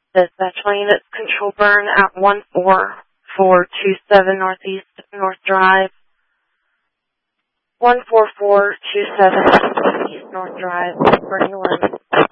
Dispatch units, control burn at 14427 Northeast North Drive. 14427 Northeast North Drive, burning 1.